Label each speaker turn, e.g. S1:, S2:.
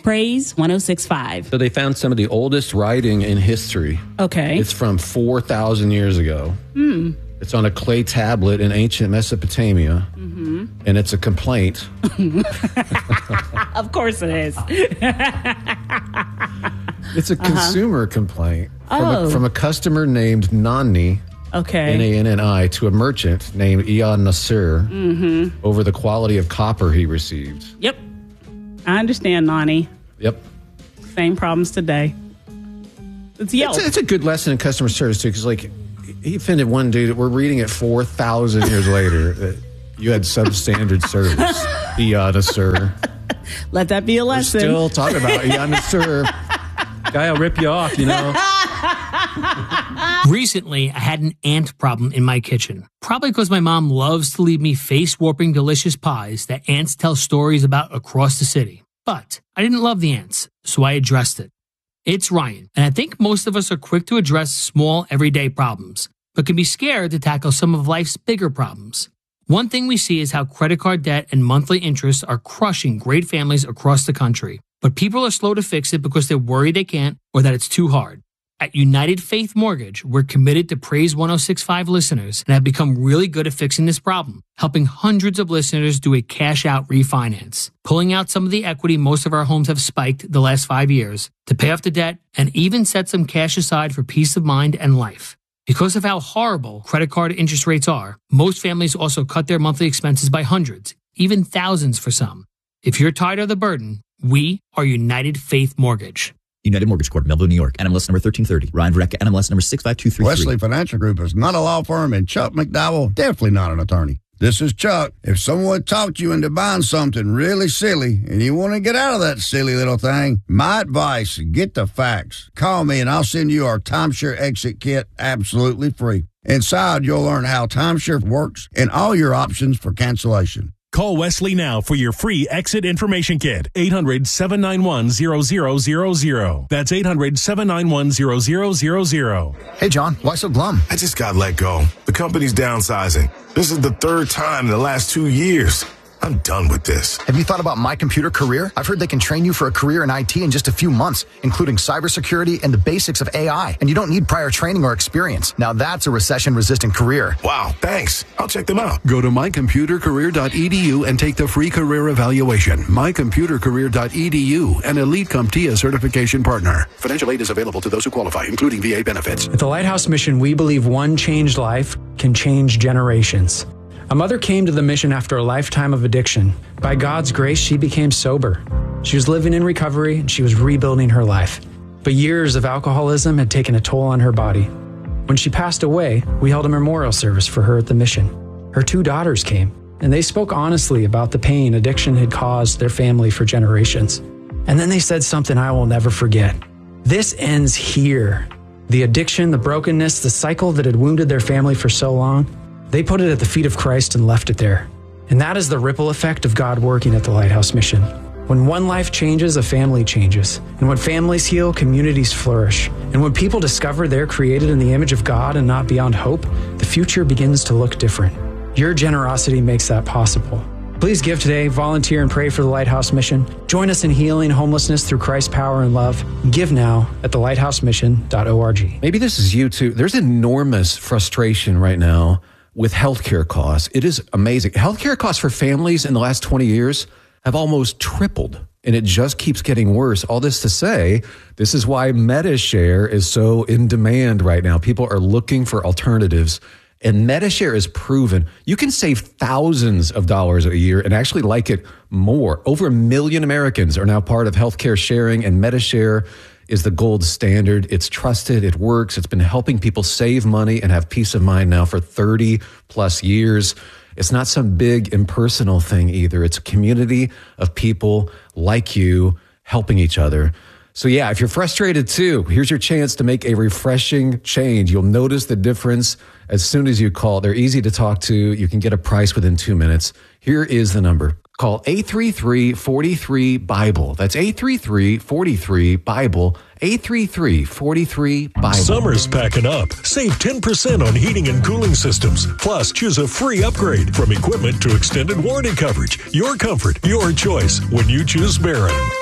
S1: Praise 106.5.
S2: So they found some of the oldest writing in history.
S1: Okay.
S2: It's from 4,000 years ago. It's on a clay tablet in ancient Mesopotamia. And it's a complaint.
S1: Of course it is.
S2: It's a consumer complaint
S1: Oh.
S2: from a customer named Nani,
S1: Okay.
S2: Nanni, to a merchant named Ian Nasir over the quality of copper he received.
S1: Yep. I understand, Nani.
S2: Yep.
S1: Same problems today. It's Yelp.
S2: It's a good lesson in customer service, too, because, like, he offended one dude. We're reading it 4,000 years later that you had substandard service. Ian Nasir.
S1: Let that be a
S2: We're
S1: lesson.
S2: still talking about Ian Nasir. Guy will rip you off, you know.
S3: Recently, I had an ant problem in my kitchen. Probably because my mom loves to leave me face-warping delicious pies that ants tell stories about across the city. But I didn't love the ants, so I addressed it. It's Ryan, and I think most of us are quick to address small, everyday problems, but can be scared to tackle some of life's bigger problems. One thing we see is how credit card debt and monthly interest are crushing great families across the country. But people are slow to fix it because they're worried they can't or that it's too hard. At United Faith Mortgage, we're committed to Praise 106.5 listeners and have become really good at fixing this problem, helping hundreds of listeners do a cash-out refinance, pulling out some of the equity most of our homes have spiked the last 5 years to pay off the debt and even set some cash aside for peace of mind and life. Because of how horrible credit card interest rates are, most families also cut their monthly expenses by hundreds, even thousands for some. If you're tired of the burden, we are United Faith Mortgage.
S4: United Mortgage Corp, Melville, New York. NMLS number 1330. Ryan Verrecka, NMLS number 65233.
S5: Wesley Financial Group is not a law firm, and Chuck McDowell, definitely not an attorney. This is Chuck. If someone talked you into buying something really silly and you want to get out of that silly little thing, my advice, get the facts. Call me and I'll send you our timeshare exit kit absolutely free. Inside, you'll learn how timeshare works and all your options for cancellation.
S6: Call Wesley now for your free exit information kit. 800-791-0000. That's 800-791-0000.
S7: Hey, John, why so glum?
S8: I just got let go. The company's downsizing. This is the third time in the last 2 years. I'm done with this.
S7: Have you thought about My Computer Career? I've heard they can train you for a career in IT in just a few months, including cybersecurity and the basics of AI. And you don't need prior training or experience. Now that's a recession-resistant career.
S8: Wow, thanks. I'll check them out.
S9: Go to mycomputercareer.edu and take the free career evaluation. Mycomputercareer.edu, an Elite CompTIA certification partner. Financial aid is available to those who qualify, including VA benefits.
S10: At the Lighthouse Mission, we believe one changed life can change generations. A mother came to the mission after a lifetime of addiction. By God's grace, she became sober. She was living in recovery and she was rebuilding her life. But years of alcoholism had taken a toll on her body. When she passed away, we held a memorial service for her at the mission. Her 2 daughters came, and they spoke honestly about the pain addiction had caused their family for generations. And then they said something I will never forget. This ends here. The addiction, the brokenness, the cycle that had wounded their family for so long, they put it at the feet of Christ and left it there. And that is the ripple effect of God working at the Lighthouse Mission. When one life changes, a family changes. And when families heal, communities flourish. And when people discover they're created in the image of God and not beyond hope, the future begins to look different. Your generosity makes that possible. Please give today, volunteer, and pray for the Lighthouse Mission. Join us in healing homelessness through Christ's power and love. Give now at thelighthousemission.org.
S2: Maybe this is you too. There's enormous frustration right now with healthcare costs. It is amazing. Healthcare costs for families in the last 20 years have almost tripled, and it just keeps getting worse. All this to say, this is why MediShare is so in demand right now. People are looking for alternatives, and MediShare is proven. You can save thousands of dollars a year and actually like it more. Over 1 million Americans are now part of healthcare sharing, and MediShare is the gold standard. It's trusted. It works. It's been helping people save money and have peace of mind now for 30 plus years. It's not some big impersonal thing either. It's a community of people like you helping each other. So yeah, if you're frustrated too, here's your chance to make a refreshing change. You'll notice the difference as soon as you call. They're easy to talk to. You can get a price within 2 minutes. Here is the number. Call 833-43-BIBLE. That's 833-43-BIBLE. 833-43-BIBLE.
S6: Summer's packing up. Save 10% on heating and cooling systems. Plus, choose a free upgrade from equipment to extended warranty coverage. Your comfort, your choice when you choose Barron.